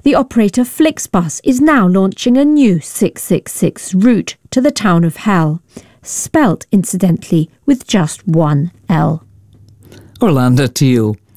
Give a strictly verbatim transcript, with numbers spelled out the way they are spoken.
The operator Flixbus is now launching a new six six six route to the town of Hell, spelt incidentally with just one L. Orlando to you.